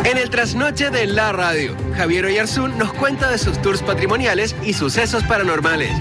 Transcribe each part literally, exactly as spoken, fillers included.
En el trasnoche de la radio, Javier Oyarzún nos cuenta de sus tours patrimoniales y sucesos paranormales.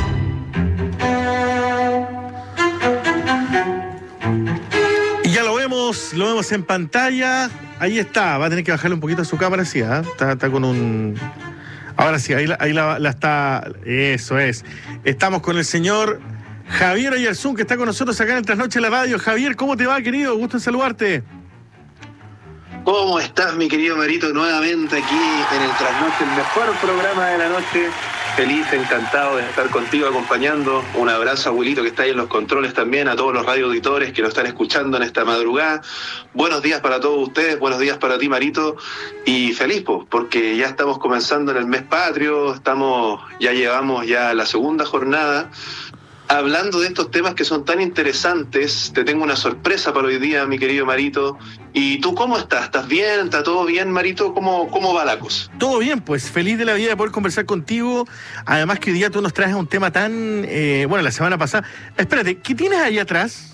Y ya lo vemos, lo vemos en pantalla. Ahí está, va a tener que bajarle un poquito a su cámara, sí, ¿eh? está, está con un... Ahora sí, ahí, la, ahí la, la está... Eso es. Estamos con el señor Javier Oyarzún, que está con nosotros acá en el Trasnoche de la Radio. Javier, ¿cómo te va, querido? Gusto en saludarte. ¿Cómo estás, mi querido Marito? Nuevamente aquí en el Trasnoche, el mejor programa de la noche. Feliz, encantado de estar contigo acompañando. Un abrazo, abuelito, que está ahí en los controles también, a todos los radioauditores que nos están escuchando en esta madrugada. Buenos días para todos ustedes, buenos días para ti, Marito. Y feliz, pues, porque ya estamos comenzando en el mes patrio, estamos, ya llevamos ya la segunda jornada. Hablando de estos temas que son tan interesantes, te tengo una sorpresa para hoy día, mi querido Marito. ¿Y tú cómo estás? ¿Estás bien? ¿Está todo bien, Marito? ¿Cómo, cómo va la cosa? Todo bien, pues feliz de la vida de poder conversar contigo. Además que hoy día tú nos traes un tema tan... Eh, bueno, la semana pasada... Espérate, ¿qué tienes ahí atrás?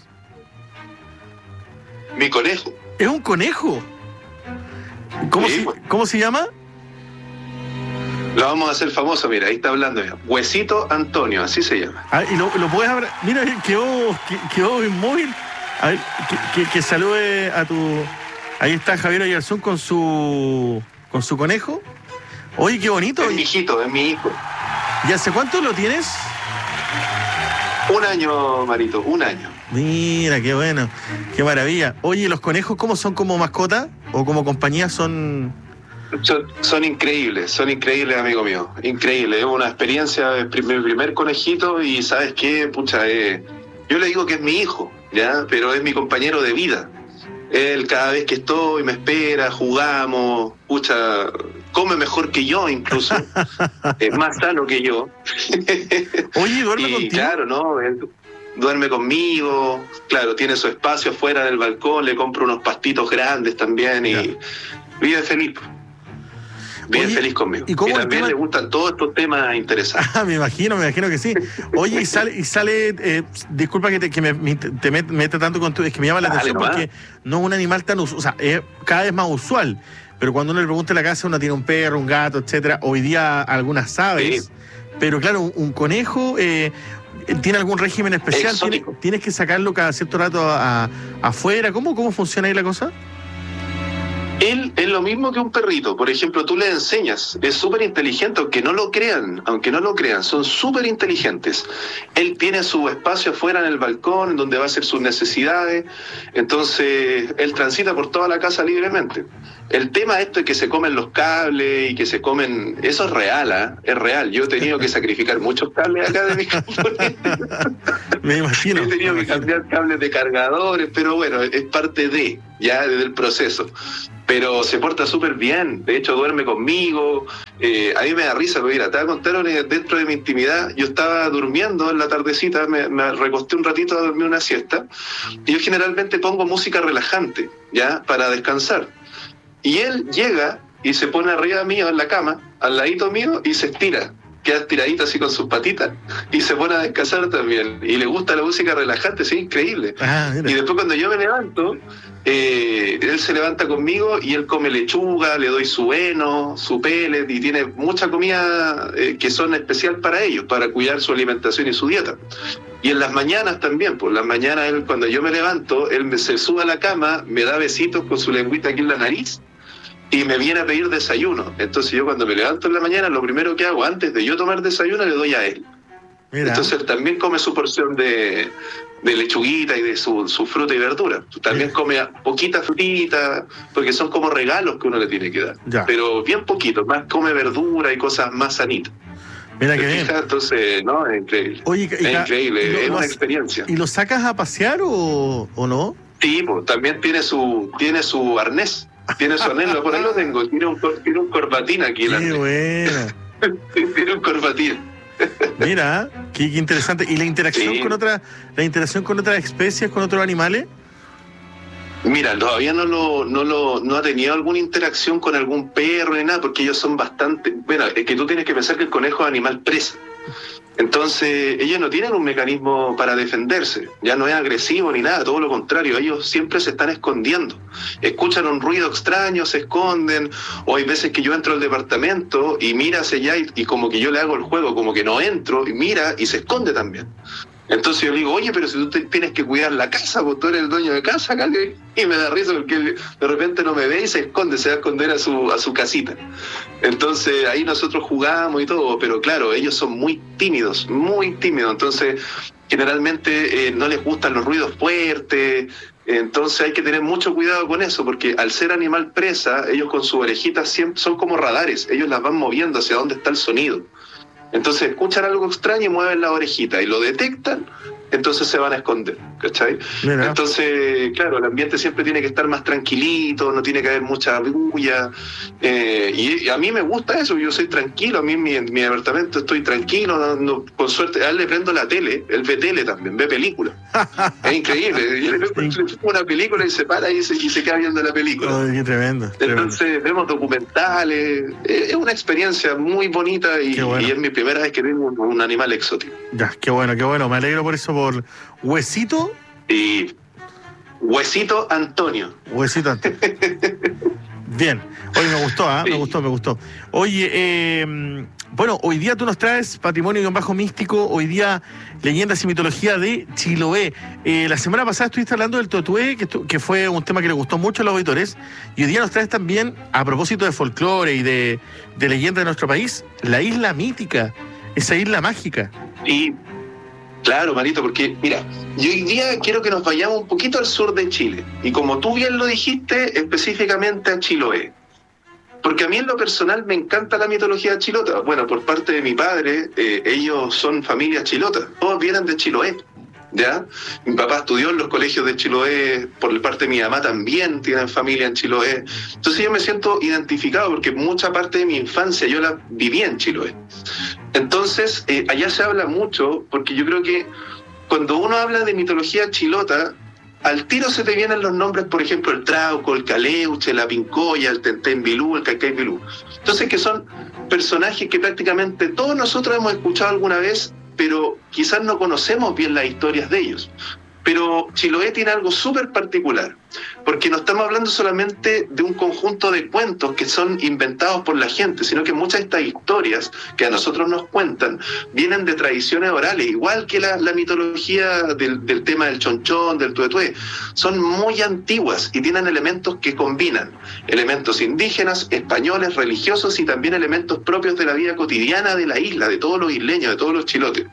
Mi conejo. ¿Es un conejo? ¿Cómo, Sí, se, pues. ¿cómo se llama? Lo vamos a hacer famoso, mira, ahí está hablando. Mira. Huesito Antonio, así se llama. Ah, y lo, lo puedes abrir. Mira, quedó, quedó inmóvil. A ver, que, que, que salude a tu... Ahí está Javier Oyarzún con su con su conejo. Oye, qué bonito. Es mi hijito, es mi hijo. ¿Y hace cuánto lo tienes? Un año, Marito, un año. Mira, qué bueno, qué maravilla. Oye, ¿los conejos cómo son como mascota o como compañía? Son... Son, son increíbles, son increíbles, amigo mío. Increíble, es una experiencia, mi primer, primer conejito y ¿sabes qué? Pucha, eh, yo le digo que es mi hijo, ¿ya? Pero es mi compañero de vida. Él cada vez que estoy me espera, jugamos, pucha, come mejor que yo incluso, es más sano que yo. Oye, ¿duerme y contigo? claro, ¿no? Él duerme conmigo, claro, tiene su espacio afuera del balcón, le compro unos pastitos grandes también y Ya. vive feliz. Bien Oye, feliz conmigo. ¿y cómo el también tema- le gustan todos estos temas interesantes. Ah, me imagino, me imagino que sí. Oye, y sale, y sale eh, disculpa que te, que me, me- te met- meta tanto con tu... Es que me llama la Dale, atención nomás. porque no es un animal tan usual, o sea, es cada vez más usual. Pero cuando uno le pregunta en la casa, uno tiene un perro, un gato, etcétera. Hoy día algunas aves. Sí. Pero claro, un, un conejo... Eh, ¿tiene algún régimen especial? ¿Tiene- Exótico. ¿Tienes que sacarlo cada cierto rato a- a- afuera? ¿Cómo, ¿Cómo funciona ahí la cosa? Él es lo mismo que un perrito. Por ejemplo, tú le enseñas. Es súper inteligente, aunque no lo crean. Aunque no lo crean, son súper inteligentes. Él tiene su espacio afuera en el balcón, donde va a hacer sus necesidades. Entonces, él transita por toda la casa libremente. El tema esto es que se comen los cables y que se comen... Eso es real, ¿ah? Es real. Yo he tenido que sacrificar muchos cables acá de mi componente. Me imagino. He tenido me que imagino. cambiar cables de cargadores, pero bueno, es parte de, ya, del proceso. Pero se porta súper bien, de hecho duerme conmigo, eh, a mí me da risa, porque mira, te voy a contar una- dentro de mi intimidad, yo estaba durmiendo en la tardecita, me, me recosté un ratito a dormir una siesta, y yo generalmente pongo música relajante, ya, para descansar. Y él llega y se pone arriba mío en la cama, al ladito mío, y se estira. Queda estiradito así con sus patitas y se pone a descansar también. Y le gusta la música relajante, sí, increíble. Ah, mira. Y después cuando yo me levanto, eh, él se levanta conmigo y él come lechuga, le doy su heno, su pellet y tiene mucha comida eh, que son especial para ellos, para cuidar su alimentación y su dieta. Y en las mañanas también, por las mañanas él, cuando yo me levanto, él me, se sube a la cama, me da besitos con su lengüita aquí en la nariz y me viene a pedir desayuno. Entonces yo cuando me levanto en la mañana, lo primero que hago antes de yo tomar desayuno le doy a él. Mira. Entonces él también come su porción de, de lechuguita y de su, su fruta y verdura. También come poquita frutita, porque son como regalos que uno le tiene que dar. Ya. Pero bien poquito, más come verdura y cosas más sanitas. Mira ¿Te que bien. fijas? Entonces, no, es increíble. Oye, y es ca- increíble, y lo- es lo una has- experiencia. ¿Y lo sacas a pasear o, o no? Sí, pues, también tiene su, tiene su arnés. Tiene su arnés, por ahí lo tengo. Tiene un, cor- tiene un corbatín aquí el Qué arnés. bueno. Tiene un corbatín. Mira, qué, qué interesante. ¿Y la interacción Sí. con otra, la interacción con otras especies, con otros animales? Mira, todavía no lo, no lo, no ha tenido alguna interacción con algún perro ni nada, porque ellos son bastante, bueno, es que tú tienes que pensar que el conejo es animal presa. Entonces, ellos no tienen un mecanismo para defenderse, ya no es agresivo ni nada, todo lo contrario, ellos siempre se están escondiendo. Escuchan un ruido extraño, se esconden, o hay veces que yo entro al departamento y mira hacia allá y, y como que yo le hago el juego, como que no entro, y mira y se esconde también. Entonces yo le digo, oye, pero si tú te tienes que cuidar la casa, pues tú eres el dueño de casa, acá, y me da risa porque él de repente no me ve y se esconde, se va a esconder a su, a su casita. Entonces ahí nosotros jugamos y todo, pero claro, ellos son muy tímidos, muy tímidos, entonces generalmente eh, no les gustan los ruidos fuertes, entonces hay que tener mucho cuidado con eso, porque al ser animal presa, ellos con sus orejitas siempre son como radares, ellos las van moviendo hacia dónde está el sonido. Entonces escuchan algo extraño y mueven la orejita y lo detectan, entonces se van a esconder, ¿cachai? Mira. Entonces, claro, el ambiente siempre tiene que estar más tranquilito, no tiene que haber mucha bulla, eh, y, y a mí me gusta eso, yo soy tranquilo, a mí en mi, en mi departamento estoy tranquilo, no, no, con suerte, a él le prendo la tele, él ve tele también, ve películas, es increíble, yo le pongo una película y se para y se, y se queda viendo la película. Oh, qué tremendo. Entonces tremendo. Vemos documentales, es una experiencia muy bonita y, bueno. y es mi primera vez que tengo un, un animal exótico. Ya, qué bueno, qué bueno, me alegro por eso, por Huesito. Y Huesito Antonio. Huesito Antonio. Bien, oye, me gustó, ¿eh? Sí. me gustó, me gustó. Oye, eh, bueno, hoy día tú nos traes patrimonio guión bajo místico, hoy día leyendas y mitología de Chiloé. Eh, la semana pasada estuviste hablando del Totué, que, que fue un tema que le gustó mucho a los auditores, y hoy día nos traes también, a propósito de folclore y de, de leyenda de nuestro país, la isla mítica, esa isla mágica. Y claro, Marito, porque mira, yo hoy día quiero que nos vayamos un poquito al sur de Chile, y como tú bien lo dijiste, específicamente a Chiloé. Porque a mí en lo personal me encanta la mitología chilota. Bueno, por parte de mi padre, eh, ellos son familia chilota, todos vienen de Chiloé, ¿ya? Mi papá estudió en los colegios de Chiloé, por parte de mi mamá también tienen familia en Chiloé. Entonces yo me siento identificado porque mucha parte de mi infancia yo la viví en Chiloé. Entonces, eh, allá se habla mucho, porque yo creo que cuando uno habla de mitología chilota, al tiro se te vienen los nombres, por ejemplo, el Trauco, el Caleuche, la Pincoya, el Tentén-Bilú, el Caicaipilú. Entonces, que son personajes que prácticamente todos nosotros hemos escuchado alguna vez, pero quizás no conocemos bien las historias de ellos. Pero Chiloé tiene algo súper particular, porque no estamos hablando solamente de un conjunto de cuentos que son inventados por la gente, sino que muchas de estas historias que a nosotros nos cuentan vienen de tradiciones orales, igual que la, la mitología del, del tema del chonchón, del tuetué. Son muy antiguas y tienen elementos que combinan, elementos indígenas, españoles, religiosos y también elementos propios de la vida cotidiana de la isla, de todos los isleños, de todos los chilotes.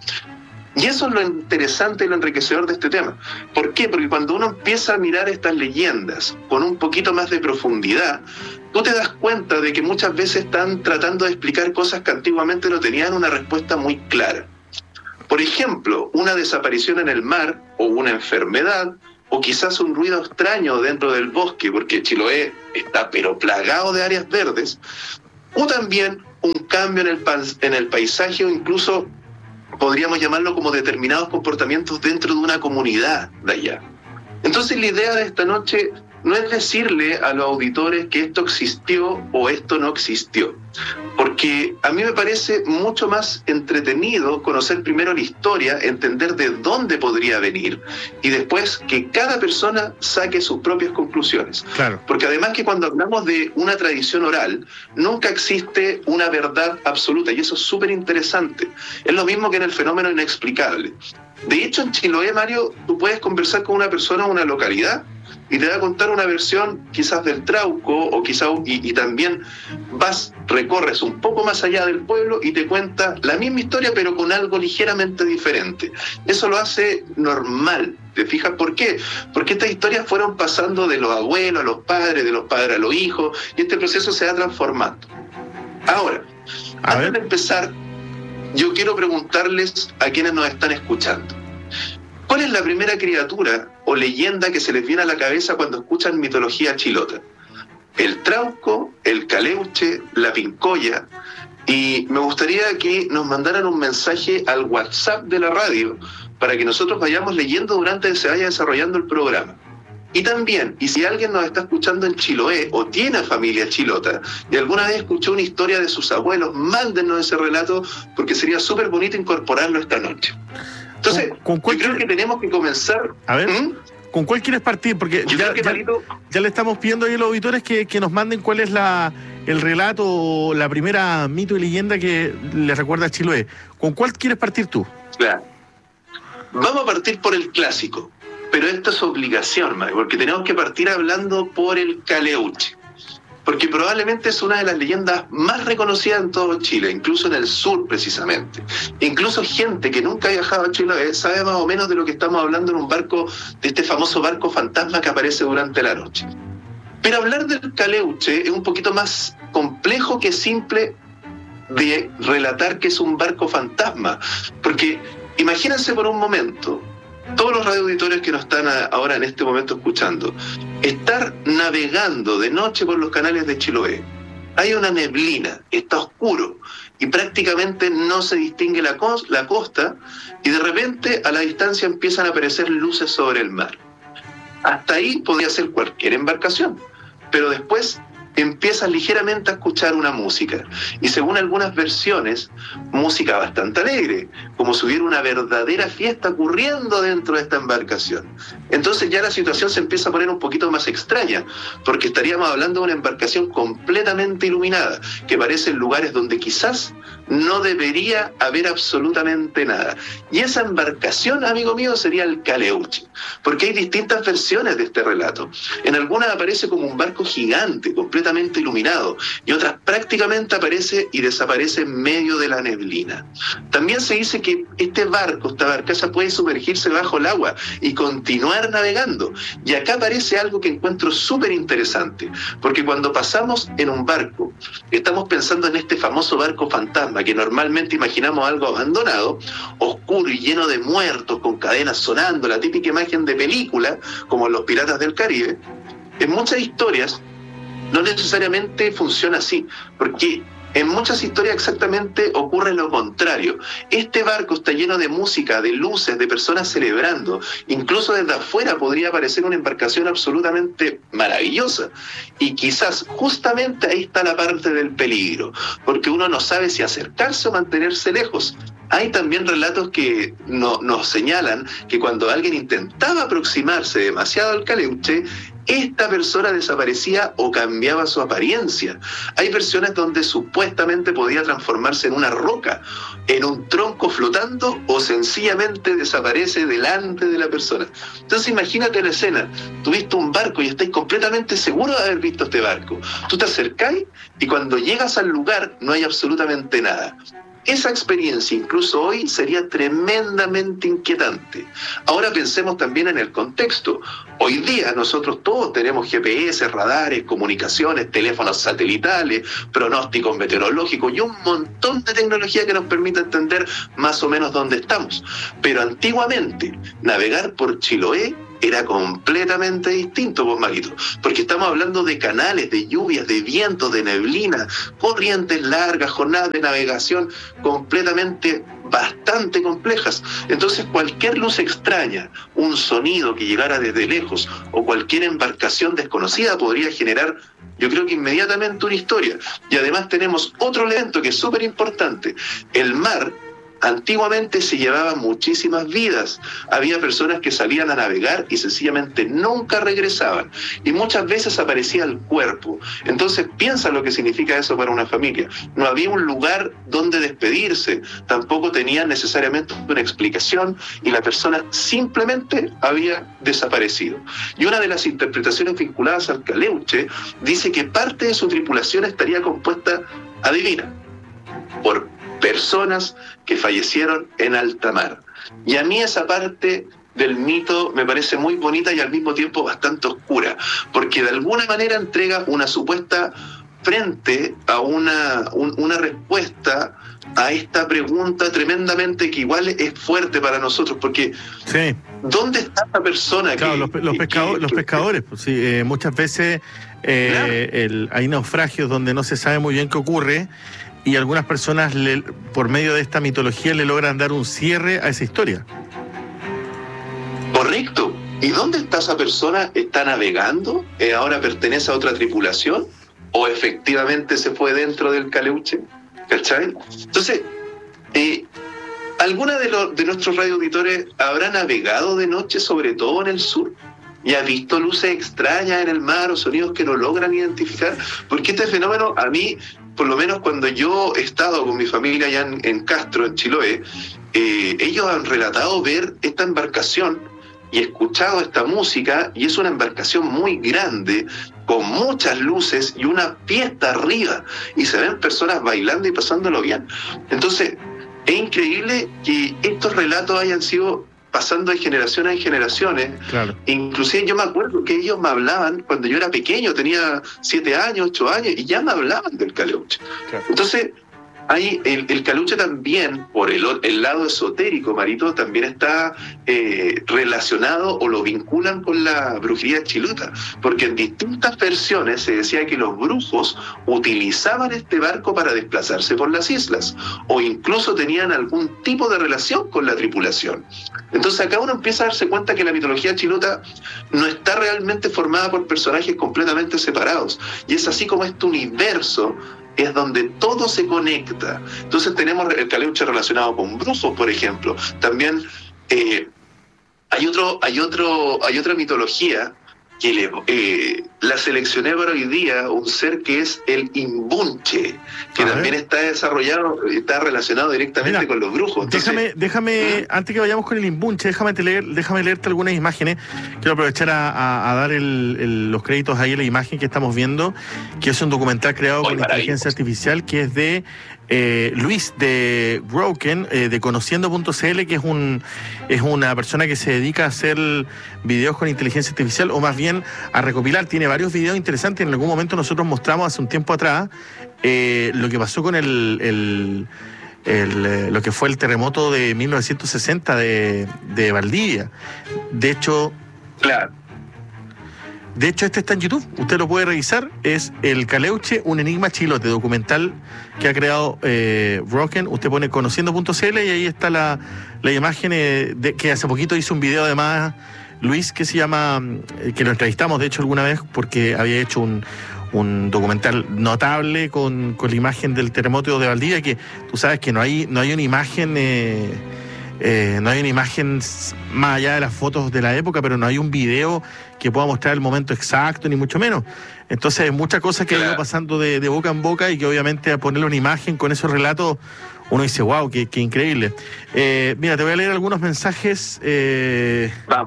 Y eso es lo interesante y lo enriquecedor de este tema. ¿Por qué? Porque cuando uno empieza a mirar estas leyendas con un poquito más de profundidad, tú te das cuenta de que muchas veces están tratando de explicar cosas que antiguamente no tenían una respuesta muy clara. Por ejemplo, una desaparición en el mar, o una enfermedad, o quizás un ruido extraño dentro del bosque, porque Chiloé está pero plagado de áreas verdes, o también un cambio en el, pa- en el paisaje, o incluso podríamos llamarlo como determinados comportamientos dentro de una comunidad de allá. Entonces la idea de esta noche no es decirle a los auditores que esto existió o esto no existió, porque a mí me parece mucho más entretenido conocer primero la historia, entender de dónde podría venir y después que cada persona saque sus propias conclusiones. Claro. Porque además que cuando hablamos de una tradición oral, nunca existe una verdad absoluta y eso es súper interesante. Es lo mismo que en el fenómeno inexplicable. De hecho, en Chiloé, Mario, tú puedes conversar con una persona en una localidad y te va a contar una versión quizás del Trauco o quizás y, y también vas, recorres un poco más allá del pueblo y te cuenta la misma historia pero con algo ligeramente diferente. Eso lo hace normal. ¿Te fijas por qué? Porque estas historias fueron pasando de los abuelos a los padres, de los padres a los hijos y este proceso se va transformando. Ahora, a antes ver. de empezar, yo quiero preguntarles a quienes nos están escuchando. ¿Cuál es la primera criatura o leyenda que se les viene a la cabeza cuando escuchan mitología chilota? El Trauco, el Caleuche, la Pincoya. Y me gustaría que nos mandaran un mensaje al WhatsApp de la radio para que nosotros vayamos leyendo durante que se vaya desarrollando el programa. Y también, y si alguien nos está escuchando en Chiloé o tiene familia chilota y alguna vez escuchó una historia de sus abuelos, mándenos ese relato porque sería súper bonito incorporarlo esta noche. Entonces, ¿Con, con yo creo que tenemos que comenzar... A ver, ¿Mm? ¿con cuál quieres partir? Porque Yo ya, creo que, ya, Marito, ya le estamos pidiendo ahí a los auditores que, que nos manden cuál es la el relato o la primera mito y leyenda que le recuerda a Chiloé. ¿Con cuál quieres partir tú? Claro. Vamos a partir por el clásico, pero esto es obligación, Mario, porque tenemos que partir hablando por el Caleuche, porque probablemente es una de las leyendas más reconocidas en todo Chile, incluso en el sur precisamente. Incluso gente que nunca ha viajado a Chile sabe más o menos de lo que estamos hablando en un barco, de este famoso barco fantasma que aparece durante la noche. Pero hablar del Caleuche es un poquito más complejo que simple de relatar que es un barco fantasma, porque imagínense por un momento, todos los radioauditores que nos están a, ahora en este momento escuchando, estar navegando de noche por los canales de Chiloé. Hay una neblina, está oscuro y prácticamente no se distingue la, cos, la costa y de repente a la distancia empiezan a aparecer luces sobre el mar. Hasta ahí podría ser cualquier embarcación, pero después empiezas ligeramente a escuchar una música, y según algunas versiones, música bastante alegre, como si hubiera una verdadera fiesta ocurriendo dentro de esta embarcación. Entonces ya la situación se empieza a poner un poquito más extraña, porque estaríamos hablando de una embarcación completamente iluminada, que parece en lugares donde quizás no debería haber absolutamente nada. Y esa embarcación, amigo mío, sería el Caleuche, porque hay distintas versiones de este relato. En algunas aparece como un barco gigante, completamente iluminado, y otras prácticamente aparece y desaparece en medio de la neblina. También se dice que este barco, esta barcaza, puede sumergirse bajo el agua y continuar navegando. Y acá aparece algo que encuentro súper interesante, porque cuando pasamos en un barco, estamos pensando en este famoso barco fantasma, que normalmente imaginamos algo abandonado, oscuro y lleno de muertos, con cadenas sonando, la típica imagen de película, como Los Piratas del Caribe. En muchas historias no necesariamente funciona así, porque en muchas historias exactamente ocurre lo contrario. Este barco está lleno de música, de luces, de personas celebrando. Incluso desde afuera podría parecer una embarcación absolutamente maravillosa. Y quizás justamente ahí está la parte del peligro, porque uno no sabe si acercarse o mantenerse lejos. Hay también relatos que no, nos señalan que cuando alguien intentaba aproximarse demasiado al Caleuche, esta persona desaparecía o cambiaba su apariencia. Hay versiones donde supuestamente podía transformarse en una roca, en un tronco flotando, o sencillamente desaparece delante de la persona. Entonces imagínate la escena, tuviste un barco y estáis completamente seguro de haber visto este barco. Tú te acercáis y cuando llegas al lugar no hay absolutamente nada. Esa experiencia, incluso hoy, sería tremendamente inquietante. Ahora pensemos también en el contexto. Hoy día nosotros todos tenemos G P S, radares, comunicaciones, teléfonos satelitales, pronósticos meteorológicos y un montón de tecnología que nos permite entender más o menos dónde estamos. Pero antiguamente, navegar por Chiloé era completamente distinto, pues, Marito, porque estamos hablando de canales, de lluvias, de vientos, de neblina, corrientes largas, jornadas de navegación completamente bastante complejas. Entonces cualquier luz extraña, un sonido que llegara desde lejos o cualquier embarcación desconocida podría generar, yo creo que inmediatamente, una historia. Y además tenemos otro elemento que es súper importante. El mar antiguamente se llevaba muchísimas vidas. Había personas que salían a navegar y sencillamente nunca regresaban. Y muchas veces aparecía el cuerpo. Entonces piensa lo que significa eso para una familia. No había un lugar donde despedirse. Tampoco tenían necesariamente una explicación y la persona simplemente había desaparecido. Y una de las interpretaciones vinculadas al Caleuche dice que parte de su tripulación estaría compuesta, adivina, por personas que fallecieron en alta mar. Y a mí esa parte del mito me parece muy bonita y al mismo tiempo bastante oscura, porque de alguna manera entrega una supuesta frente a una, un, una respuesta a esta pregunta tremendamente que igual es fuerte para nosotros, porque sí. ¿Dónde está esa persona? Claro, que, los, los, que, pescado, que, los pescadores, pues, sí, eh, muchas veces eh, claro. el, hay naufragios donde no se sabe muy bien qué ocurre, y algunas personas, le, por medio de esta mitología, le logran dar un cierre a esa historia. Correcto. ¿Y dónde está esa persona? ¿Está navegando? ¿Eh, ¿Ahora pertenece a otra tripulación? ¿O efectivamente se fue dentro del Caleuche? ¿Cachai? Entonces, eh, ¿alguna de, los, de nuestros radioauditores habrá navegado de noche, sobre todo en el sur? ¿Y ha visto luces extrañas en el mar o sonidos que no logran identificar? Porque este fenómeno, a mí, por lo menos cuando yo he estado con mi familia allá en, en Castro, en Chiloé, eh, ellos han relatado ver esta embarcación y escuchado esta música, y es una embarcación muy grande, con muchas luces y una fiesta arriba, y se ven personas bailando y pasándolo bien. Entonces, es increíble que estos relatos hayan sido pasando de generaciones en generaciones. Claro. Inclusive yo me acuerdo que ellos me hablaban cuando yo era pequeño, tenía siete años, ocho años, y ya me hablaban del Caleuche. Claro. Entonces, ahí el, el Caleuche también, por el, el lado esotérico, Marito, también está eh, relacionado o lo vinculan con la brujería chilota, porque en distintas versiones se decía que los brujos utilizaban este barco para desplazarse por las islas, o incluso tenían algún tipo de relación con la tripulación. Entonces acá uno empieza a darse cuenta que la mitología chilota no está realmente formada por personajes completamente separados, y es así como este universo es donde todo se conecta. Entonces tenemos el Caleuche relacionado con brujos, por ejemplo. También eh, hay otro, hay otro, hay otra mitología que le, eh, la seleccioné para hoy día, un ser que es el Imbunche, que a también ver. está desarrollado, está relacionado directamente Mira, con los brujos. Entonces, déjame, déjame, ¿Mm? antes que vayamos con el Imbunche, déjame leer, déjame leerte algunas imágenes. Quiero aprovechar a, a, a dar el, el, los créditos ahí a la imagen que estamos viendo, que es un documental creado con inteligencia artificial, que es de Eh, Luis de Broken, eh, de conociendo punto c l, que es un es una persona que se dedica a hacer videos con inteligencia artificial, o más bien a recopilar. Tiene varios videos interesantes. En algún momento nosotros mostramos hace un tiempo atrás eh, lo que pasó con el, el, el eh, lo que fue el terremoto de mil novecientos sesenta de, de Valdivia. De hecho, claro. De hecho, este está en YouTube, usted lo puede revisar, es El Caleuche, un enigma chilote, documental que ha creado eh, Broken. Usted pone conociendo punto c l y ahí está la, la imagen eh, de, que hace poquito hizo un video además, Luis, que se llama, eh, que lo entrevistamos de hecho alguna vez porque había hecho un, un documental notable con, con la imagen del terremoto de Valdivia, que tú sabes que no hay, no hay una imagen... Eh, Eh, no hay una imagen más allá de las fotos de la época, pero no hay un video que pueda mostrar el momento exacto, ni mucho menos. Entonces hay muchas cosas que claro. han ido pasando de, de boca en boca, y que obviamente a ponerle una imagen con esos relatos uno dice, wow, qué, qué increíble. Eh, mira, te voy a leer algunos mensajes. Eh... Vamos.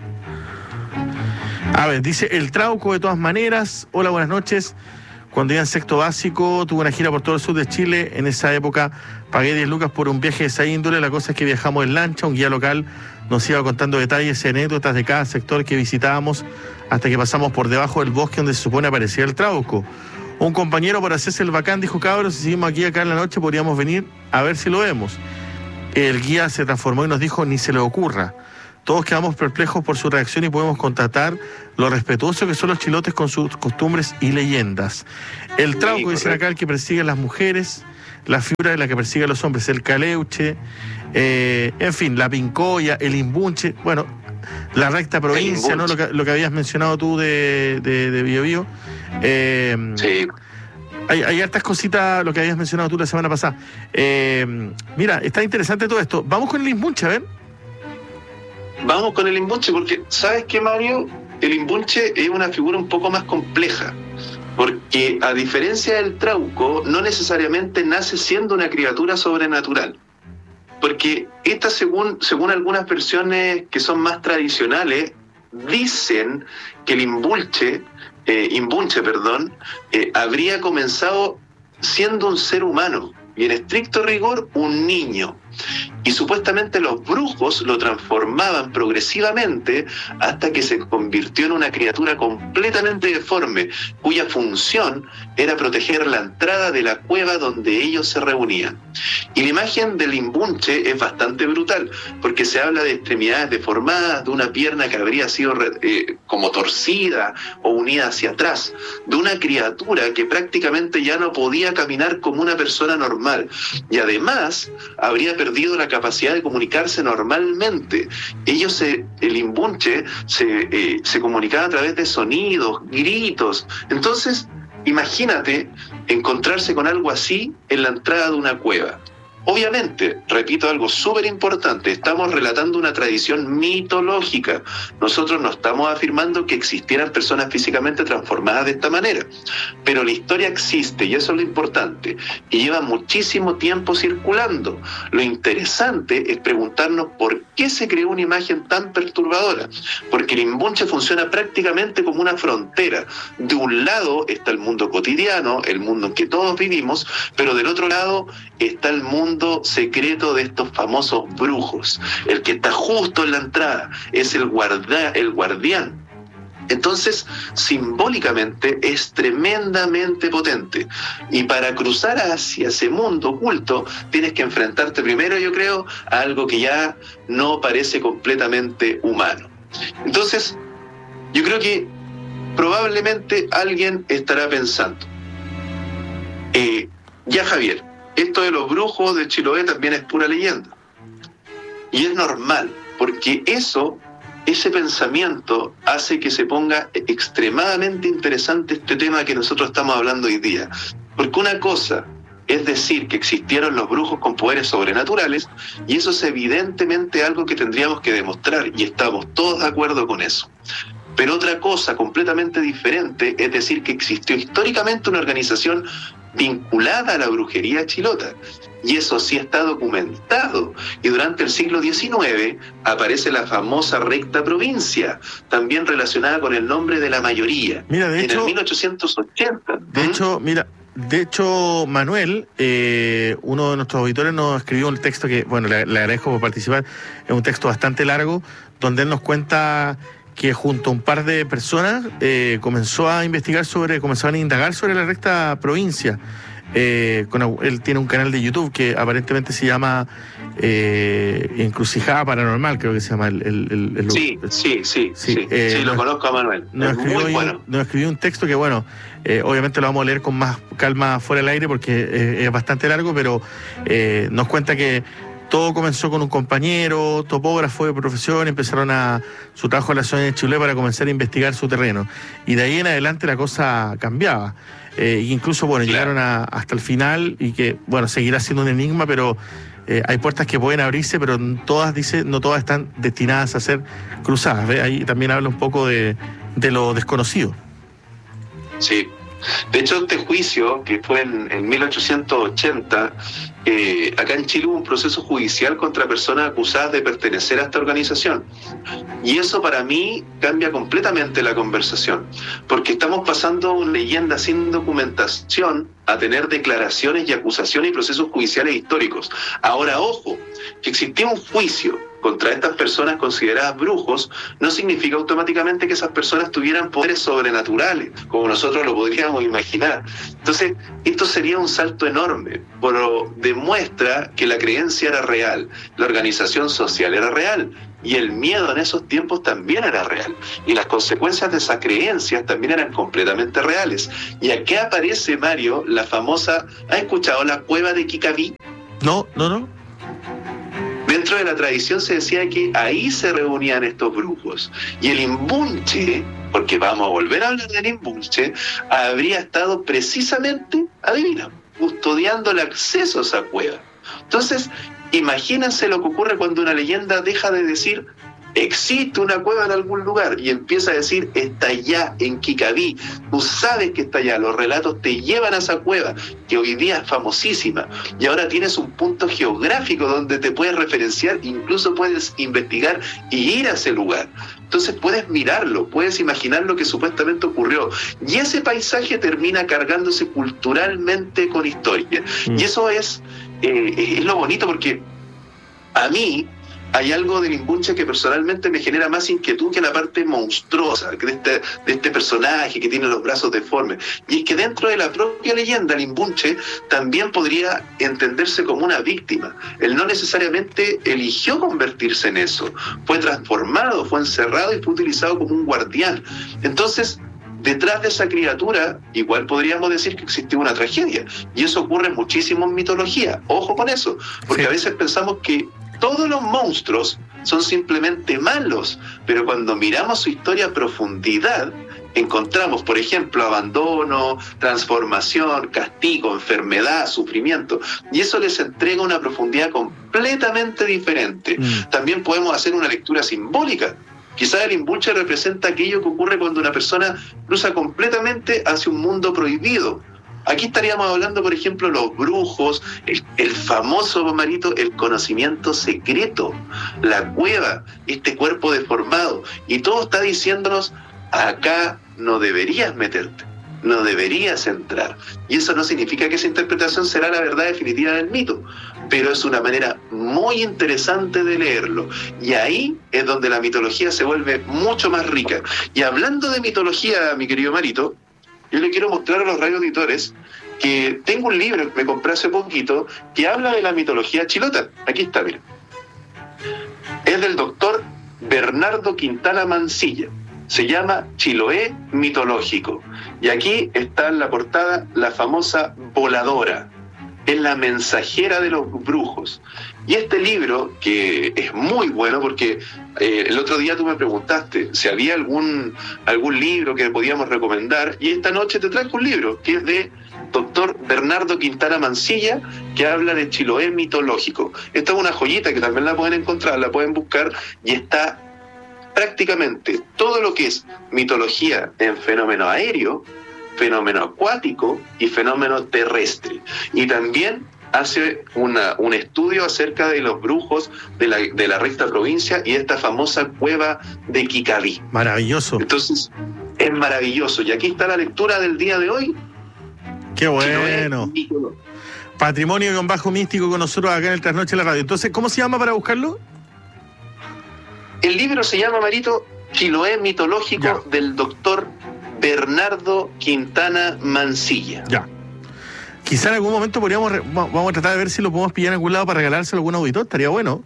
A ver, dice El Trauco, de todas maneras. Hola, buenas noches. Cuando iba en sexto básico, tuve una gira por todo el sur de Chile. En esa época pagué diez lucas por un viaje de esa índole. La cosa es que viajamos en lancha, un guía local nos iba contando detalles y anécdotas de cada sector que visitábamos, hasta que pasamos por debajo del bosque donde se supone aparecía el Trauco. Un compañero, por hacerse el bacán, dijo: cabros, si seguimos aquí acá en la noche podríamos venir a ver si lo vemos. El guía se transformó y nos dijo: ni se le ocurra. Todos quedamos perplejos por su reacción y podemos constatar lo respetuosos que son los chilotes con sus costumbres y leyendas. El Trauco, dicen acá, el que persigue a las mujeres, la figura de la que persigue a los hombres, el Caleuche, eh, en fin, la Pincoya, el Imbunche, bueno, la recta provincia, ¿no? Lo que, lo que habías mencionado tú de, de, de Bio Bio. Eh, sí. Hay, hay hartas cositas, lo que habías mencionado tú la semana pasada. Eh, mira, está interesante todo esto. Vamos con el Imbunche, a ver. Vamos con el Imbunche, porque ¿sabes qué, Mario? El Imbunche es una figura un poco más compleja, porque a diferencia del Trauco, no necesariamente nace siendo una criatura sobrenatural. Porque esta, según, según algunas versiones que son más tradicionales, dicen que el Imbunche, eh, Imbunche, perdón, eh, habría comenzado siendo un ser humano, y en estricto rigor un niño. Y supuestamente los brujos lo transformaban progresivamente hasta que se convirtió en una criatura completamente deforme, cuya función era proteger la entrada de la cueva donde ellos se reunían. Y la imagen del Imbunche es bastante brutal, porque se habla de extremidades deformadas, de una pierna que habría sido eh, como torcida o unida hacia atrás, de una criatura que prácticamente ya no podía caminar como una persona normal, y además habría perdido perdido la capacidad de comunicarse normalmente. Ellos, se, el imbunche, se, eh, se comunicaba a través de sonidos, gritos. Entonces, imagínate encontrarse con algo así en la entrada de una cueva. Obviamente, repito algo súper importante, estamos relatando una tradición mitológica. Nosotros no estamos afirmando que existieran personas físicamente transformadas de esta manera, pero la historia existe y eso es lo importante, y lleva muchísimo tiempo circulando. Lo interesante es preguntarnos por qué se creó una imagen tan perturbadora, porque el imbunche funciona prácticamente como una frontera. De un lado está el mundo cotidiano, el mundo en que todos vivimos, pero del otro lado está el mundo secreto de estos famosos brujos. El que está justo en la entrada es el, guarda, el guardián. Entonces, simbólicamente es tremendamente potente. Y para cruzar hacia ese mundo oculto, tienes que enfrentarte primero, yo creo, a algo que ya no parece completamente humano. Entonces, yo creo que probablemente alguien estará pensando, eh, ya Javier, esto de los brujos de Chiloé también es pura leyenda. Y es normal, porque eso, ese pensamiento hace que se ponga extremadamente interesante este tema que nosotros estamos hablando hoy día. Porque una cosa es decir que existieron los brujos con poderes sobrenaturales, y eso es evidentemente algo que tendríamos que demostrar, y estamos todos de acuerdo con eso. Pero otra cosa completamente diferente es decir que existió históricamente una organización vinculada a la brujería chilota, y eso sí está documentado. Y durante el siglo diecinueve aparece la famosa recta provincia, también relacionada con el nombre de la mayoría. Mira, de en hecho, el mil ochocientos ochenta. De ¿Mm? hecho, mira, de hecho, Manuel, eh, uno de nuestros auditores, nos escribió un texto que, bueno, le, le agradezco por participar. Es un texto bastante largo, donde él nos cuenta que junto a un par de personas eh, comenzó a investigar sobre, comenzaron a indagar sobre la recta provincia. Eh, con, él tiene un canal de YouTube que aparentemente se llama eh, Encrucijada Paranormal, creo que se llama el... el, el, el sí, el, sí, sí, sí, sí, eh, sí, lo nos, conozco a Manuel. Nos es escribió, muy bueno. Nos escribió un texto que, bueno, eh, obviamente lo vamos a leer con más calma fuera del aire porque eh, es bastante largo, pero eh, nos cuenta que todo comenzó con un compañero, topógrafo de profesión, empezaron a su trabajo en la zona de Chile para comenzar a investigar su terreno. Y de ahí en adelante la cosa cambiaba. Eh, incluso, bueno, claro, llegaron a, hasta el final y que, bueno, seguirá siendo un enigma, pero eh, hay puertas que pueden abrirse, pero todas, dice, no todas están destinadas a ser cruzadas. ¿Ve? Ahí también habla un poco de, de lo desconocido. Sí. De hecho, este juicio, que fue en, en mil ochocientos ochenta, eh, acá en Chile hubo un proceso judicial contra personas acusadas de pertenecer a esta organización. Y eso para mí cambia completamente la conversación, porque estamos pasando una leyenda sin documentación a tener declaraciones y acusaciones y procesos judiciales históricos. Ahora, ojo, que existía un juicio contra estas personas consideradas brujos no significa automáticamente que esas personas tuvieran poderes sobrenaturales, como nosotros lo podríamos imaginar. Entonces, esto sería un salto enorme, pero demuestra que la creencia era real, la organización social era real, y el miedo en esos tiempos también era real, y las consecuencias de esas creencias también eran completamente reales. Y aquí aparece, Mario, la famosa, ¿has escuchado la cueva de Kikaví? No, no, no. Dentro de la tradición se decía que ahí se reunían estos brujos, y el imbunche, porque vamos a volver a hablar del imbunche, habría estado precisamente, adivina, custodiando el acceso a esa cueva. Entonces, imagínense lo que ocurre cuando una leyenda deja de decir existe una cueva en algún lugar y empieza a decir está allá en Kikaví. Tú sabes que está allá, los relatos te llevan a esa cueva que hoy día es famosísima, y ahora tienes un punto geográfico donde te puedes referenciar, incluso puedes investigar y ir a ese lugar. Entonces puedes mirarlo, puedes imaginar lo que supuestamente ocurrió, y ese paisaje termina cargándose culturalmente con historia. Mm. Y eso es, eh, es lo bonito, porque a mí hay algo del imbunche que personalmente me genera más inquietud que la parte monstruosa de este, de este personaje que tiene los brazos deformes. Y es que dentro de la propia leyenda, el imbunche también podría entenderse como una víctima. Él no necesariamente eligió convertirse en eso. Fue transformado, fue encerrado y fue utilizado como un guardián. Entonces, detrás de esa criatura igual podríamos decir que existió una tragedia. Y eso ocurre muchísimo en mitología. Ojo con eso, porque Sí. a veces pensamos que todos los monstruos son simplemente malos, pero cuando miramos su historia a profundidad, encontramos, por ejemplo, abandono, transformación, castigo, enfermedad, sufrimiento, y eso les entrega una profundidad completamente diferente. Mm. También podemos hacer una lectura simbólica. Quizás el imbuche representa aquello que ocurre cuando una persona cruza completamente hacia un mundo prohibido. Aquí estaríamos hablando, por ejemplo, los brujos, el, el famoso, Marito, el conocimiento secreto, la cueva, este cuerpo deformado, y todo está diciéndonos, acá no deberías meterte, no deberías entrar. Y eso no significa que esa interpretación será la verdad definitiva del mito, pero es una manera muy interesante de leerlo. Y ahí es donde la mitología se vuelve mucho más rica. Y hablando de mitología, mi querido Marito, yo le quiero mostrar a los radioauditores que tengo un libro que me compré hace poquito que habla de la mitología chilota. Aquí está, mira. Es del doctor Bernardo Quintana Mancilla. Se llama Chiloé mitológico. Y aquí está en la portada la famosa voladora. Es la mensajera de los brujos. Y este libro, que es muy bueno, porque eh, el otro día tú me preguntaste si había algún, algún libro que podíamos recomendar, y esta noche te traigo un libro, que es de doctor Bernardo Quintana Mancilla, que habla de Chiloé mitológico. Esta es una joyita que también la pueden encontrar, la pueden buscar, y está prácticamente todo lo que es mitología en fenómeno aéreo, fenómeno acuático y fenómeno terrestre. Y también hace una, un estudio acerca de los brujos de la, de la recta provincia y esta famosa cueva de Kikaví. Maravilloso. Entonces, es maravilloso. Y aquí está la lectura del día de hoy. Qué bueno. Chiloé, Patrimonio con bajo místico con nosotros acá en el Trasnoche de la Radio. Entonces, ¿cómo se llama para buscarlo? El libro se llama, Marito, Chiloé mitológico, ya, del doctor Bernardo Quintana Mancilla. Ya. Quizá en algún momento podríamos, re- vamos a tratar de ver si lo podemos pillar en algún lado para regalárselo a algún auditor, estaría bueno.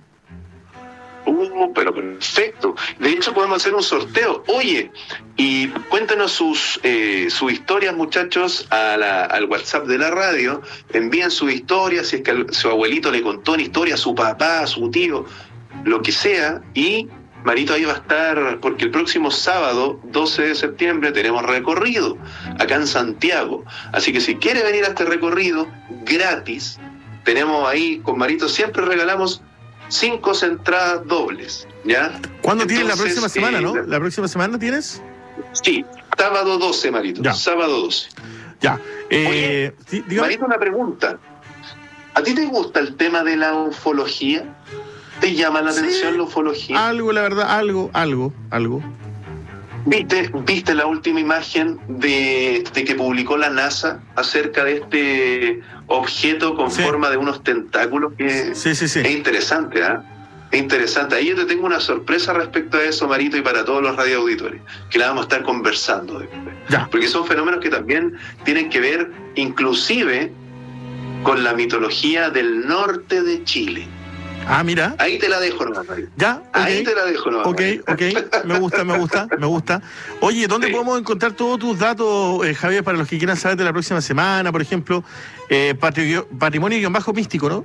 Uh, pero perfecto. De hecho, podemos hacer un sorteo. Oye, y cuéntenos sus, eh, sus historias, muchachos, a la, al WhatsApp de la radio. Envíen sus historias, si es que el- su abuelito le contó una historia a su papá, a su tío, lo que sea, y Marito ahí va a estar, porque el próximo sábado, doce de septiembre, tenemos recorrido acá en Santiago. Así que si quiere venir a este recorrido, gratis, tenemos ahí, con Marito siempre regalamos cinco entradas dobles, ¿ya? ¿Cuándo tienes la Entonces, próxima semana, eh, no? ¿La próxima semana tienes? Sí, sábado doce, Marito, Ya. sábado doce. Ya. Eh, Oye, sí, dígame. Marito, una pregunta. ¿A ti te gusta el tema de la ufología? ¿Te llama la Sí. atención la ufología? Algo, la verdad, algo, algo, algo. ¿Viste, ¿Viste la última imagen de, de que publicó la NASA acerca de este objeto con Sí. forma de unos tentáculos? Que Sí, sí, sí. es interesante, ¿ah? Es interesante. Ahí yo te tengo una sorpresa respecto a eso, Marito, y para todos los radioauditores, que la vamos a estar conversando después. Ya. Porque son fenómenos que también tienen que ver inclusive con la mitología del norte de Chile. Ah, mira. Ahí te la dejo, nomás, Marito. Ya, ok. Ahí te la dejo, nomás, Ok, Marito. ok, me gusta, me gusta, me gusta. Oye, ¿dónde Sí. podemos encontrar todos tus datos, eh, Javier, para los que quieran saber de la próxima semana, por ejemplo, eh, patri- patrimonio-bajo místico, ¿no?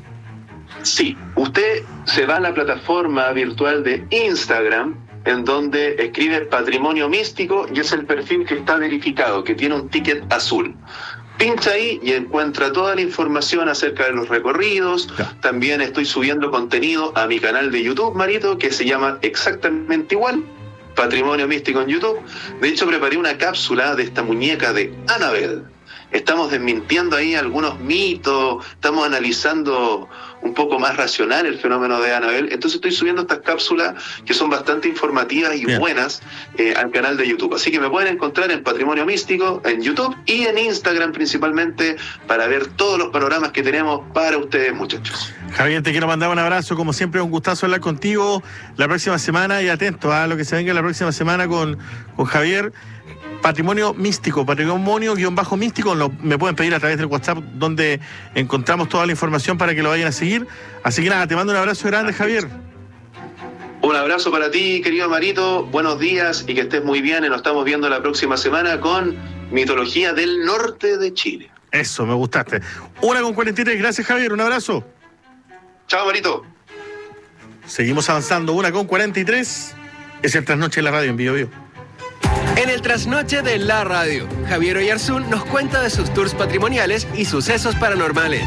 Sí, usted se va a la plataforma virtual de Instagram, en donde escribe Patrimonio Místico, y es el perfil que está verificado, que tiene un ticket azul. Pincha ahí y encuentra toda la información acerca de los recorridos. Ya. También estoy subiendo contenido a mi canal de YouTube, Marito, que se llama exactamente igual, Patrimonio Místico en YouTube. De hecho, preparé una cápsula de esta muñeca de Annabelle. Estamos desmintiendo ahí algunos mitos, estamos analizando un poco más racional el fenómeno de Annabelle. Entonces estoy subiendo estas cápsulas que son bastante informativas y Bien. buenas eh, al canal de YouTube. Así que me pueden encontrar en Patrimonio Místico, en YouTube y en Instagram principalmente, para ver todos los panoramas que tenemos para ustedes, muchachos. Javier, te quiero mandar un abrazo, como siempre, un gustazo hablar contigo la próxima semana y atento a lo que se venga la próxima semana con, con Javier. Patrimonio Místico, patrimonio-místico, lo, me pueden pedir a través del WhatsApp, donde encontramos toda la información para que lo vayan a seguir. Así que nada, te mando un abrazo grande, Javier. Un abrazo para ti, querido Marito. Buenos días y que estés muy bien. Y nos estamos viendo la próxima semana con Mitología del Norte de Chile. Eso, me gustaste. Una con cuarenta y tres. Gracias, Javier. Un abrazo. Chao, Marito. Seguimos avanzando. Una con cuarenta y tres. Es el Trasnoche de la Radio en Bio Bio. En el Trasnoche de la Radio, Javier Oyarzún nos cuenta de sus tours patrimoniales y sucesos paranormales.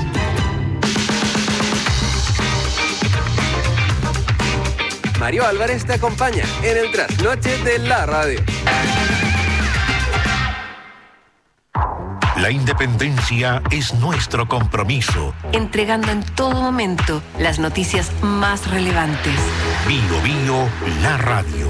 Mario Álvarez te acompaña en el Trasnoche de la Radio. La independencia es nuestro compromiso. Entregando en todo momento las noticias más relevantes. Bio Bio, la radio.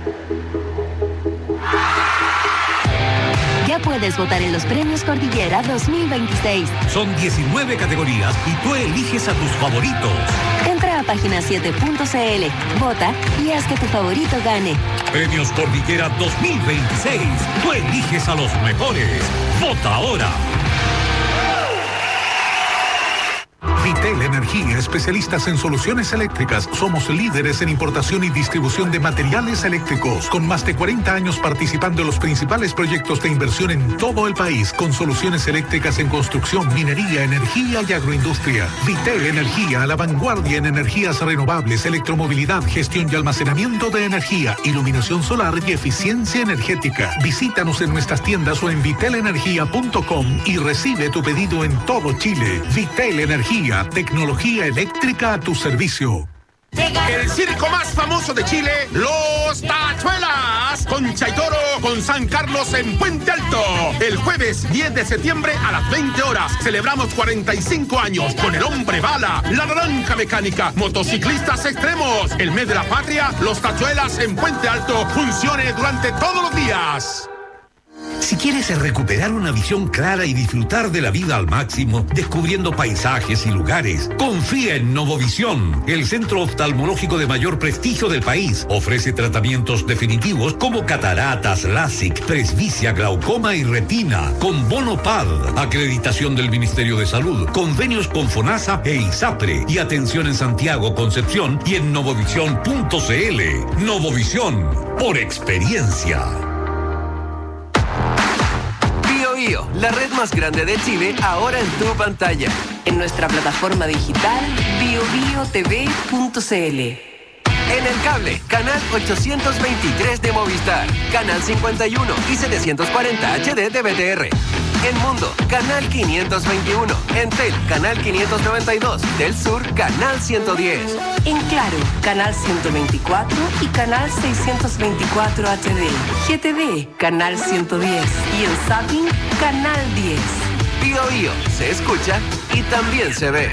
Ya puedes votar en los Premios Cordillera dos mil veintiséis. Son diecinueve categorías y tú eliges a tus favoritos. Entra a página siete punto c l, vota y haz que tu favorito gane. Premios Cordillera dos mil veintiséis. Tú eliges a los mejores. Vota ahora. Vitel Energía, especialistas en soluciones eléctricas. Somos líderes en importación y distribución de materiales eléctricos, con más de cuarenta años participando en los principales proyectos de inversión en todo el país, con soluciones eléctricas en construcción, minería, energía y agroindustria. Vitel Energía, a la vanguardia en energías renovables, electromovilidad, gestión y almacenamiento de energía, iluminación solar y eficiencia energética. Visítanos en nuestras tiendas o en vitel energía punto com y recibe tu pedido en todo Chile. Vitel Energía, tecnología eléctrica a tu servicio. El circo más famoso de Chile, Los Tachuelas, con Chaitoro, con San Carlos en Puente Alto. El jueves diez de septiembre a las veinte horas celebramos cuarenta y cinco años con el Hombre Bala, la Naranja Mecánica, motociclistas extremos. El mes de la patria, Los Tachuelas en Puente Alto, funcione durante todos los días. Si quieres recuperar una visión clara y disfrutar de la vida al máximo, descubriendo paisajes y lugares, confía en Novovisión, el centro oftalmológico de mayor prestigio del país. Ofrece tratamientos definitivos como cataratas, LASIK, presbicia, glaucoma y retina, con bono P A D, acreditación del Ministerio de Salud, convenios con FONASA e ISAPRE, y atención en Santiago, Concepción y en novovisión punto c l. Novovisión, por experiencia. La red más grande de Chile, ahora en tu pantalla. En nuestra plataforma digital bio bio t v punto c l. En el cable, canal ochocientos veintitrés de Movistar, canal cincuenta y uno y setecientos cuarenta H D de B T R. En Mundo, canal quinientos veintiuno. En Tel, canal quinientos noventa y dos. Del Sur, canal ciento diez. En Claro, canal ciento veinticuatro y canal seiscientos veinticuatro H D. G T V, canal ciento diez. Y en Zapping, canal diez. Bio Bio, se escucha y también se ve.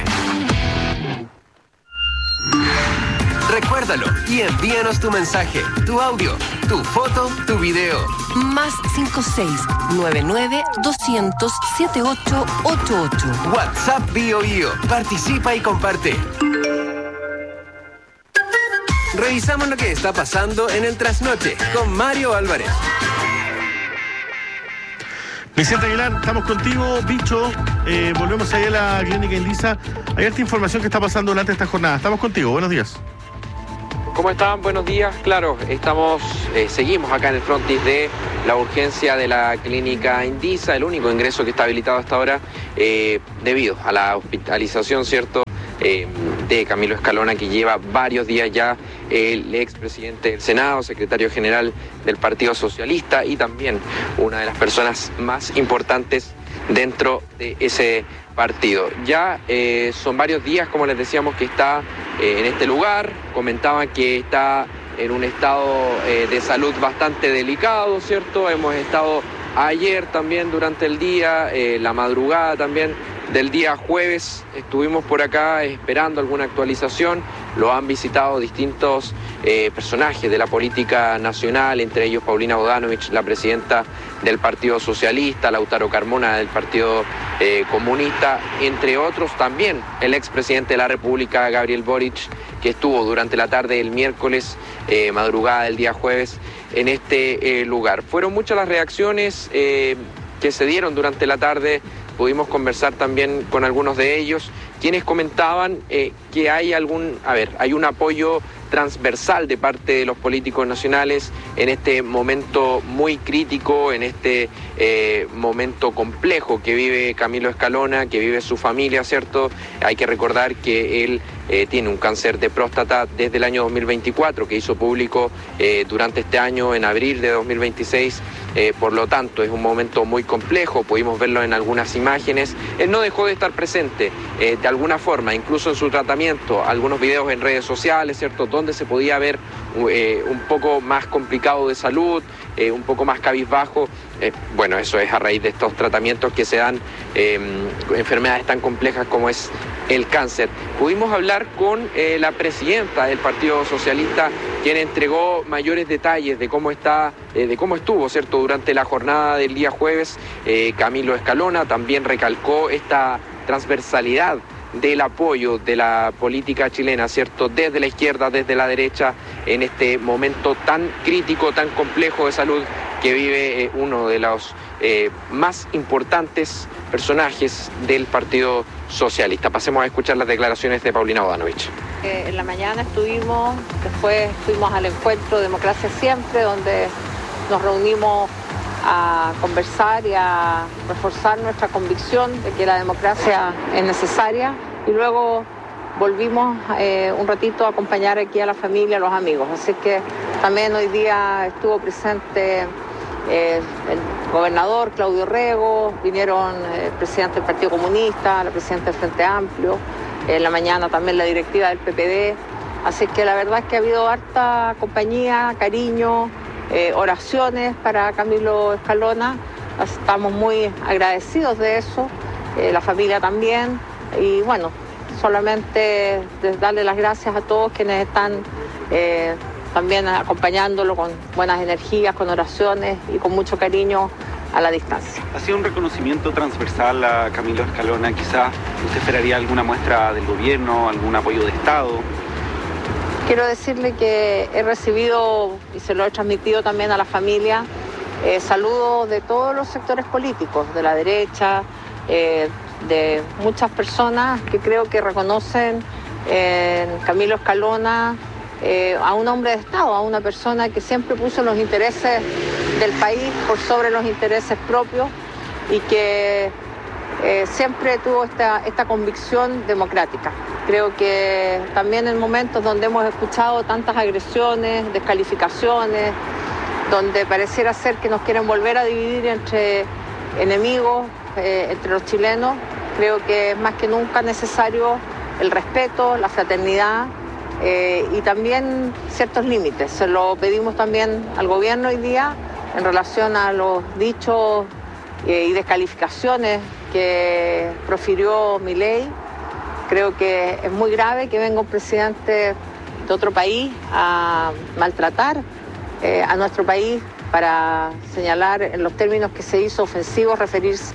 Recuérdalo y envíanos tu mensaje, tu audio, tu foto, tu video. Más cinco seis nueve nueve doscientos setenta y ocho ochenta y ocho. WhatsApp Bio Bio. Participa y comparte. Revisamos lo que está pasando en el Trasnoche con Mario Álvarez. Vicente Aguilar, estamos contigo, bicho. Eh, volvemos ahí a la clínica Indisa. Hay esta información que está pasando durante esta jornada. Estamos contigo, buenos días. ¿Cómo están? Buenos días. Claro, estamos, eh, seguimos acá en el frontis de la urgencia de la clínica Indisa, el único ingreso que está habilitado hasta ahora, eh, debido a la hospitalización, ¿cierto?, eh, de Camilo Escalona, que lleva varios días ya, el expresidente del Senado, secretario general del Partido Socialista y también una de las personas más importantes dentro de ese partido. Ya eh, son varios días, como les decíamos, que está eh, en este lugar. Comentaban que está en un estado eh, de salud bastante delicado, ¿cierto? Hemos estado ayer también durante el día, eh, la madrugada también del día jueves, estuvimos por acá esperando alguna actualización. Lo han visitado distintos eh, personajes de la política nacional, entre ellos Paulina Bodanovich, la presidenta del Partido Socialista, Lautaro Carmona del Partido eh, Comunista, entre otros también el expresidente de la República, Gabriel Boric, que estuvo durante la tarde del miércoles, eh, madrugada del día jueves, en este eh, lugar. Fueron muchas las reacciones eh, que se dieron durante la tarde. Pudimos conversar también con algunos de ellos, quienes comentaban eh, que hay algún, a ver, hay un apoyo transversal de parte de los políticos nacionales en este momento muy crítico, en este eh, momento complejo que vive Camilo Escalona, que vive su familia, ¿cierto? Hay que recordar que él eh, tiene un cáncer de próstata desde el año dos mil veinticuatro, que hizo público eh, durante este año, en abril de dos mil veintiséis. Eh, por lo tanto, es un momento muy complejo, pudimos verlo en algunas imágenes. Él no dejó de estar presente eh, de alguna forma, incluso en su tratamiento, algunos videos en redes sociales, ¿cierto?, donde se podía ver eh, un poco más complicado de salud, eh, un poco más cabizbajo. Eh, bueno, eso es a raíz de estos tratamientos que se dan eh, enfermedades tan complejas como es el cáncer. Pudimos hablar con eh, la presidenta del Partido Socialista, quien entregó mayores detalles de cómo está, eh, de cómo estuvo, ¿cierto?, durante la jornada del día jueves. eh, Camilo Escalona también recalcó esta transversalidad del apoyo de la política chilena, ¿cierto?, desde la izquierda, desde la derecha, en este momento tan crítico, tan complejo de salud que vive eh, uno de los eh, más importantes personajes del Partido Socialista. Pasemos a escuchar las declaraciones de Paulina Bodanovich. Eh, en la mañana estuvimos, después fuimos al encuentro Democracia Siempre, donde nos reunimos a conversar y a reforzar nuestra convicción de que la democracia es necesaria, y luego volvimos eh, un ratito a acompañar aquí a la familia, a los amigos. Así que también hoy día estuvo presente eh, el gobernador Claudio Rego, vinieron el presidente del Partido Comunista, la presidenta del Frente Amplio, en la mañana también la directiva del P P D. Así que la verdad es que ha habido harta compañía, cariño, Eh, oraciones para Camilo Escalona. Estamos muy agradecidos de eso, eh, la familia también, y bueno, solamente darle las gracias a todos quienes están eh, también acompañándolo con buenas energías, con oraciones y con mucho cariño a la distancia. Ha sido un reconocimiento transversal a Camilo Escalona. Quizás usted esperaría alguna muestra del gobierno, algún apoyo de Estado. Quiero decirle que he recibido, y se lo he transmitido también a la familia, eh, saludos de todos los sectores políticos, de la derecha, eh, de muchas personas que creo que reconocen en Camilo Escalona eh, a un hombre de Estado, a una persona que siempre puso los intereses del país por sobre los intereses propios, y que eh, siempre tuvo esta, esta convicción democrática. Creo que también en momentos donde hemos escuchado tantas agresiones, descalificaciones, donde pareciera ser que nos quieren volver a dividir entre enemigos, eh, entre los chilenos, creo que es más que nunca necesario el respeto, la fraternidad eh, y también ciertos límites. Se lo pedimos también al gobierno hoy día en relación a los dichos eh, y descalificaciones que profirió Milei. Creo que es muy grave que venga un presidente de otro país a maltratar eh, a nuestro país, para señalar en los términos que se hizo ofensivo referirse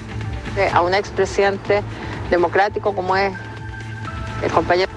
a un expresidente democrático como es el compañero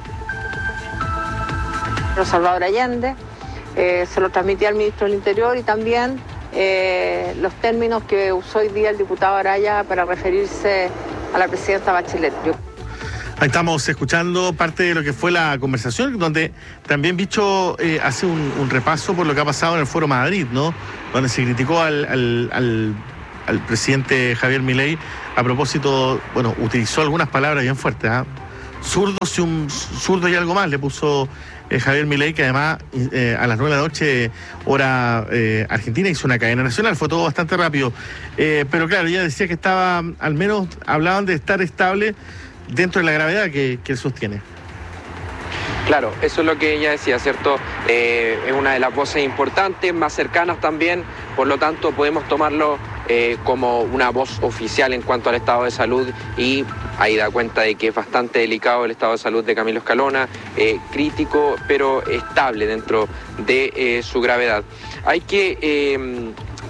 Salvador Allende. Eh, se lo transmití al ministro del Interior, y también eh, los términos que usó hoy día el diputado Araya para referirse a la presidenta Bachelet. Yo... Ahí estamos escuchando parte de lo que fue la conversación, donde también Bicho eh, hace un, un repaso por lo que ha pasado en el Foro Madrid, ¿no? Donde se criticó al, al, al, al presidente Javier Milei a propósito, bueno, utilizó algunas palabras bien fuertes, ¿eh? Zurdos y un zurdo y algo más le puso eh, Javier Milei, que además eh, a las nueve de la noche, hora eh, argentina, hizo una cadena nacional. Fue todo bastante rápido. Eh, pero claro, ella decía que estaba, al menos hablaban de estar estable dentro de la gravedad que, que él sostiene. Claro, eso es lo que ella decía, ¿cierto? Eh, es una de las voces importantes, más cercanas también, por lo tanto podemos tomarlo eh, como una voz oficial en cuanto al estado de salud, y ahí da cuenta de que es bastante delicado el estado de salud de Camilo Escalona, eh, crítico pero estable dentro de eh, su gravedad. Hay que... Eh,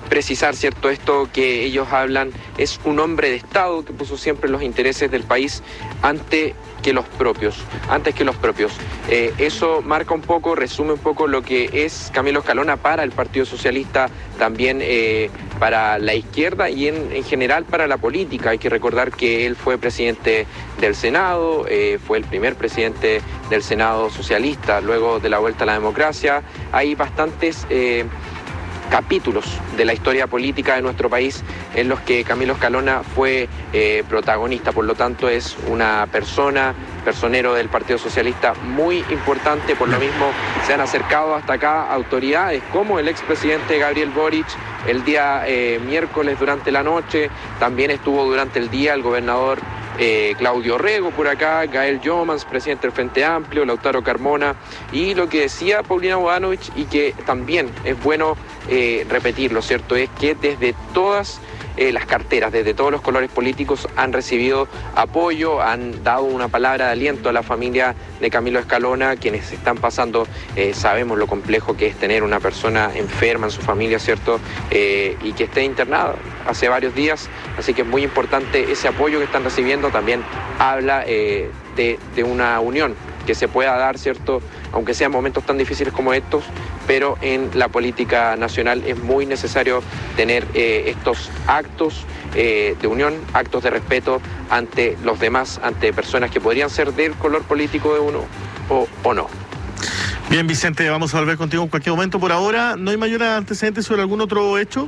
precisar, ¿cierto?, esto que ellos hablan, es un hombre de Estado que puso siempre los intereses del país ante que los propios, antes que los propios. Eh, eso marca un poco, resume un poco lo que es Camilo Escalona para el Partido Socialista, también eh, para la izquierda y en, en general para la política. Hay que recordar que él fue presidente del Senado, eh, fue el primer presidente del Senado socialista, luego de la vuelta a la democracia. Hay bastantes Eh, capítulos de la historia política de nuestro país en los que Camilo Escalona fue eh, protagonista, por lo tanto es una persona, personero del Partido Socialista muy importante. Por lo mismo se han acercado hasta acá autoridades como el expresidente Gabriel Boric el día eh, miércoles durante la noche, también estuvo durante el día el gobernador Eh, Claudio Rego por acá, Gael Jomans, presidente del Frente Amplio, Lautaro Carmona, y lo que decía Paulina Bodanovich, y que también es bueno eh, repetirlo, ¿cierto?, es que desde todas eh, las carteras, desde todos los colores políticos han recibido apoyo, han dado una palabra de aliento a la familia de Camilo Escalona, quienes están pasando, eh, sabemos lo complejo que es tener una persona enferma en su familia, ¿cierto?, eh, y que esté internada hace varios días, así que es muy importante ese apoyo que están recibiendo. También habla eh, de, de una unión que se pueda dar, ¿cierto?, aunque sean momentos tan difíciles como estos, pero en la política nacional es muy necesario tener eh, estos actos eh, de unión, actos de respeto ante los demás, ante personas que podrían ser del color político de uno o, o no. Bien, Vicente, vamos a volver contigo en cualquier momento. Por ahora, ¿no hay mayor antecedentes sobre algún otro hecho?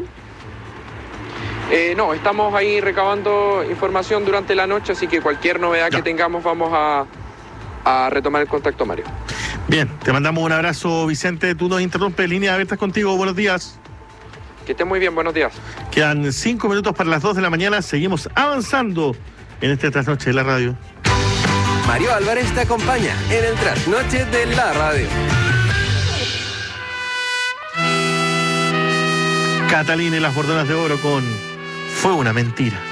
Eh, no, estamos ahí recabando información durante la noche, así que cualquier novedad ya que tengamos vamos a, a retomar el contacto, Mario. Bien, te mandamos un abrazo, Vicente. Tú nos interrumpes, líneas abiertas contigo. Buenos días. Que estés muy bien, buenos días. Quedan cinco minutos para las dos de la mañana. Seguimos avanzando en este trasnoche de la radio. Mario Álvarez te acompaña en el trasnoche de la radio. Catalina y las bordonas de oro con Fue una mentira.